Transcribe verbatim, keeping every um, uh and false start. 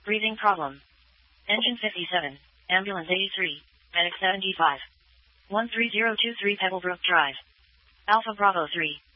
Breathing problem. Engine fifty-seven, ambulance eighty-three, medic seventy-five. one three zero two three Pebblebrook Drive. Alpha Bravo three.